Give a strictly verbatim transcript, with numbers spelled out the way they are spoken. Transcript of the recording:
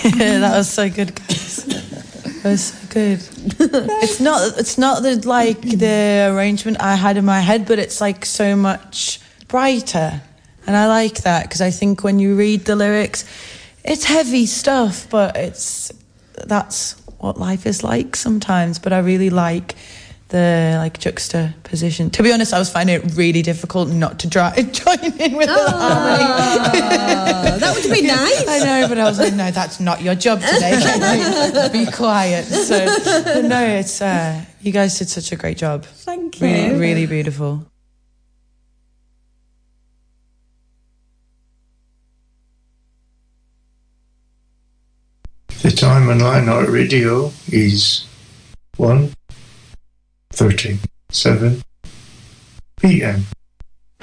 Yeah, that was so good, guys. That was so good. It's not. It's not the like the arrangement I had in my head, but it's like so much brighter, and I like that because I think when you read the lyrics, it's heavy stuff, but it's that's what life is like sometimes. But I really like the like juxtaposition. To be honest, I was finding it really difficult not to dry, join in with the Oh, harmony. that would be nice. I know, but I was like, no, that's not your job today. Can you be quiet? So, but no, it's uh, you guys did such a great job. Thank you. Really, really beautiful. The time on Lion Heart Radio is one thirty-seven p.m.